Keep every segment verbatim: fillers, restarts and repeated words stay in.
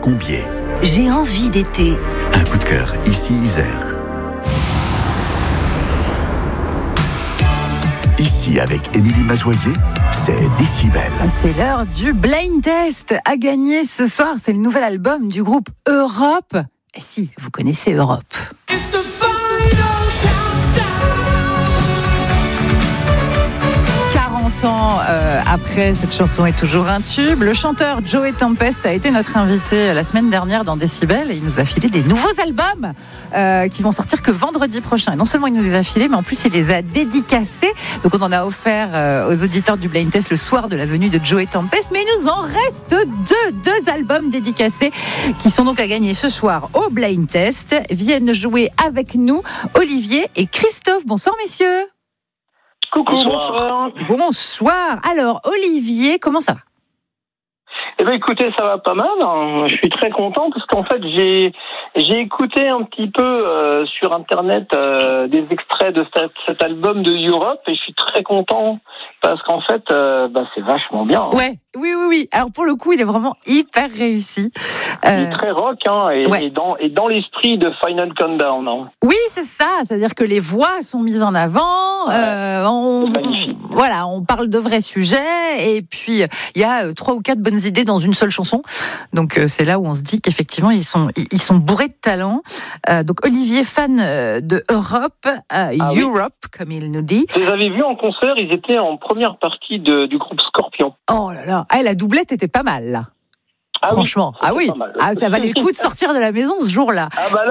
Combier. J'ai envie d'été. Un coup de cœur, ici Isère. Ici, avec Émilie Mazoyer, c'est Décibel. C'est l'heure du blind test à gagner ce soir. C'est le nouvel album du groupe Europe. Et si, vous connaissez Europe. It's the final quarante ans euh, après, cette chanson est toujours un tube. Le chanteur Joey Tempest a été notre invité la semaine dernière dans Décibel et il nous a filé des nouveaux albums euh, qui vont sortir que vendredi prochain. Et non seulement il nous les a filés, mais en plus il les a dédicacés. Donc on en a offert euh, aux auditeurs du blind test le soir de la venue de Joey Tempest. Mais il nous en reste deux, deux albums dédicacés qui sont donc à gagner ce soir au blind test. Viennent jouer avec nous Olivier et Christophe. Bonsoir messieurs. Coucou, bonsoir. Bonsoir. Alors, Olivier, comment ça va ? Eh bien, écoutez, ça va pas mal. Hein. Je suis très content parce qu'en fait, j'ai j'ai écouté un petit peu euh, sur Internet euh, des extraits de cet, cet album de Europe et je suis très content parce qu'en fait, euh, bah, c'est vachement bien. Hein. Ouais, oui, oui, oui. Alors, pour le coup, il est vraiment hyper réussi. Euh... Il est très rock hein, et, ouais. et, dans, et dans l'esprit de Final Countdown. Hein. Oui, c'est ça. C'est-à-dire que les voix sont mises en avant. Ouais, euh, on, magnifique. On, voilà, on parle de vrais sujets et puis il y a euh, trois ou quatre bonnes idées dans une seule chanson. Donc euh, c'est là où on se dit qu'effectivement ils sont ils sont bourrés de talent. Euh, donc Olivier, fan euh, de Europe, euh, ah, Europe oui. Comme il nous dit. Vous avez vu en concert, ils étaient en première partie de, du groupe Scorpion. Oh là là, ah, la doublette était pas mal là. Ah Franchement, oui, ah oui, ah, ça valait le coup de sortir de la maison ce jour-là. Ah bah là.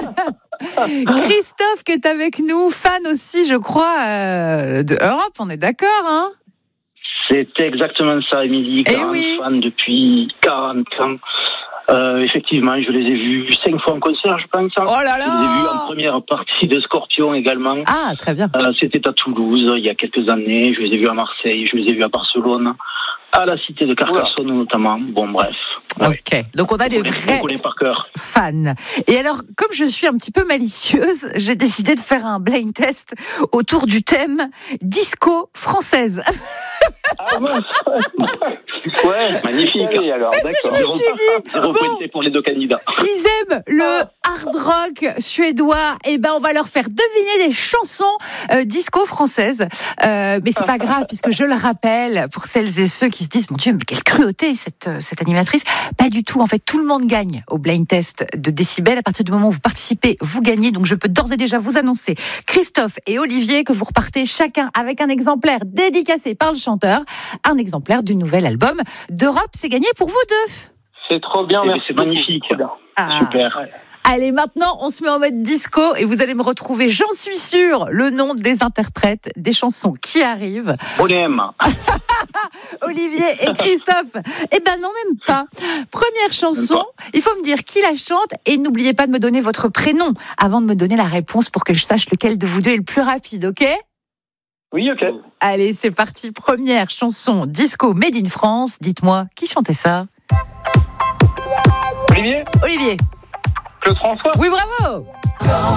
Christophe qui est avec nous, fan aussi, je crois, euh, de Europe, on est d'accord, hein ? C'est exactement ça, Émilie. Eh Grande oui. fan depuis quarante ans. Euh, effectivement, je les ai vus cinq fois en concert, je pense. Oh là là. Je les ai vus en première partie de Scorpion également. Ah, très bien. Euh, c'était à Toulouse, il y a quelques années. Je les ai vus à Marseille, je les ai vus à Barcelone, à la cité de Carcassonne notamment. Bon, bref. Ok, ouais. donc on a des vrais par cœur. fans. Et alors, comme je suis un petit peu malicieuse, j'ai décidé de faire un blind test autour du thème disco française. Ah ouais, ouais, magnifique. Allez, alors, Parce d'accord. que je me suis dit, Zéro bon, pointé pour les deux candidats. ils aiment le hard rock suédois, et ben on va leur faire deviner des chansons euh, disco françaises. Euh, mais c'est pas grave, puisque je le rappelle, pour celles et ceux qui se disent, mon Dieu, mais quelle cruauté cette, cette animatrice. Pas du tout, en fait, tout le monde gagne au blind test de Décibel. À partir du moment où vous participez, vous gagnez. Donc je peux d'ores et déjà vous annoncer, Christophe et Olivier, que vous repartez chacun avec un exemplaire dédicacé par le chanteur, un exemplaire du nouvel album d'Europe. C'est gagné pour vous deux. C'est trop bien, merci. C'est magnifique. Ah. Super. Allez, maintenant, on se met en mode disco et vous allez me retrouver, j'en suis sûre, le nom des interprètes des chansons qui arrivent. On aime. Olivier et Christophe. Eh ben non, même pas. Première chanson, il faut me dire qui la chante et n'oubliez pas de me donner votre prénom avant de me donner la réponse pour que je sache lequel de vous deux est le plus rapide, ok ? Oui, ok. Allez, c'est parti. Première chanson disco made in France. Dites-moi, qui chantait ça ? Olivier ? Olivier. Claude François ? Oui, bravo.